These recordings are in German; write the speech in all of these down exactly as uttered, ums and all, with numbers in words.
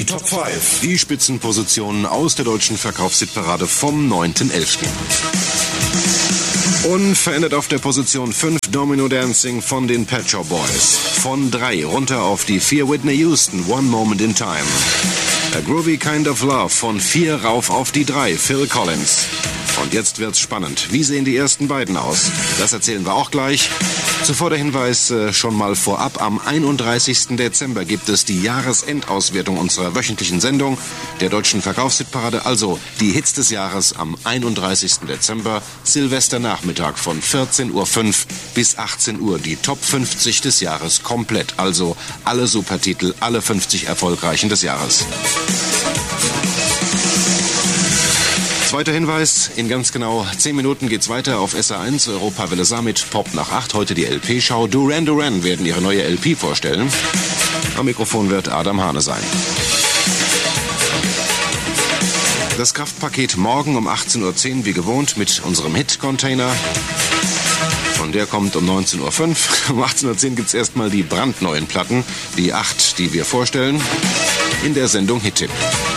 Die Top fünf. Die Spitzenpositionen aus der deutschen Verkaufshitparade vom neunten elften Unverändert auf der Position fünf Domino Dancing von den Pet Shop Boys. Von drei runter auf die vier Whitney Houston, One Moment in Time. A Groovy Kind of Love von vier rauf auf die drei, Phil Collins. Und jetzt wird's spannend. Wie sehen die ersten beiden aus? Das erzählen wir auch gleich. Zuvor der Hinweis äh, schon mal vorab. Am einunddreißigsten Dezember gibt es die Jahresendauswertung unserer wöchentlichen Sendung der deutschen Verkaufshitparade. Also die Hits des Jahres am einunddreißigsten Dezember, Silvesternachmittag von vierzehn Uhr fünf bis achtzehn Uhr. Die Top fünfzig des Jahres komplett. Also alle Supertitel, alle fünfzig erfolgreichen des Jahres. Zweiter Hinweis, in ganz genau zehn Minuten geht's weiter auf S R eins, Europawelle Summit, Pop nach acht, heute die L P-Schau. Duran Duran werden ihre neue L P vorstellen. Am Mikrofon wird Adam Hane sein. Das Kraftpaket morgen um achtzehn Uhr zehn wie gewohnt mit unserem Hit-Container. Und der kommt um neunzehn Uhr fünf. Um achtzehn Uhr zehn gibt's erstmal die brandneuen Platten, die acht, die wir vorstellen, in der Sendung Hit-Tipp.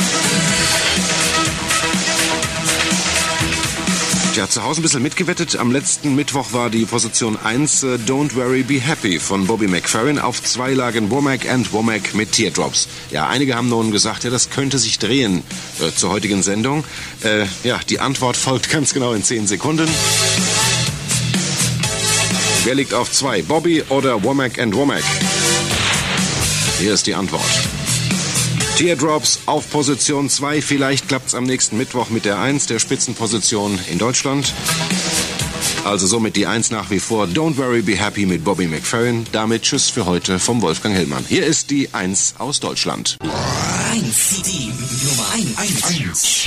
Ja, zu Hause ein bisschen mitgewettet. Am letzten Mittwoch war die Position eins äh, Don't Worry Be Happy von Bobby McFerrin. Auf zwei lagen Womack and Womack mit Teardrops. Ja, einige haben nun gesagt, ja, das könnte sich drehen äh, zur heutigen Sendung. Äh, ja, die Antwort folgt ganz genau in zehn Sekunden. Wer liegt auf zwei? Bobby oder Womack and Womack? Hier ist die Antwort. Teardrops auf Position zwei. Vielleicht klappt's am nächsten Mittwoch mit der eins, der Spitzenposition in Deutschland. Also somit die eins nach wie vor. Don't Worry Be Happy mit Bobby McFerrin. Damit tschüss für heute vom Wolfgang Hellmann. Hier ist die eins aus Deutschland. eins, die Nummer eins.